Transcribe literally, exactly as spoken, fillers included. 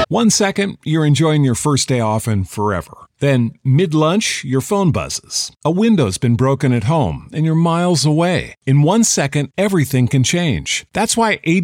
One second, you're enjoying your first day off and forever. Then, mid-lunch, your phone buzzes. A window's been broken at home, and you're miles away. In one second, everything can change. That's why A